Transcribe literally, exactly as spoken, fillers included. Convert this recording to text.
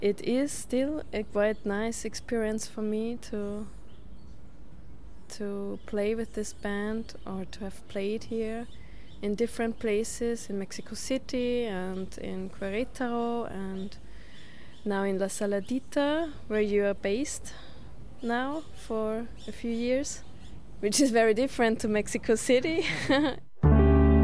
It is still a quite nice experience for me to to play with this band or to have played here in different places in Mexico City and in Querétaro and now in La Saladita, where you are based now for a few years, which is very different to Mexico City.